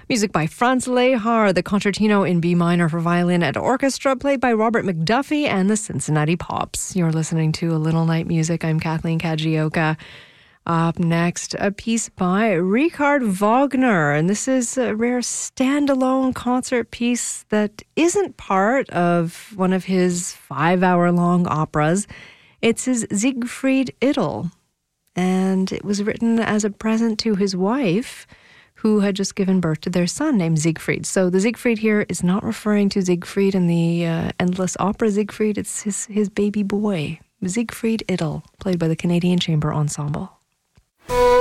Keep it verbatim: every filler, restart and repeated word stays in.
Music by Franz Lehar, the Concertino in B minor for violin and orchestra, played by Robert McDuffie and the Cincinnati Pops. You're listening to A Little Night Music. I'm Kathleen Kajioka. Up next, a piece by Richard Wagner, and this is a rare standalone concert piece that isn't part of one of his five-hour-long operas. It's his Siegfried Idyll, and it was written as a present to his wife, who had just given birth to their son named Siegfried. So the Siegfried here is not referring to Siegfried in the uh, endless opera Siegfried. It's his, his baby boy, Siegfried Idyll, played by the Canadian Chamber Ensemble.